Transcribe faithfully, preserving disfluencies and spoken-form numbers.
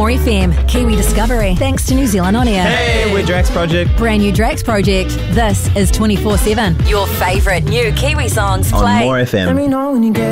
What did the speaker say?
More F M, Kiwi Discovery, thanks to New Zealand On Air. Hey, we're Drax Project. Brand new Drax Project. This is twenty-four seven. Your favourite new Kiwi songs On play. More F M. Let me know when you get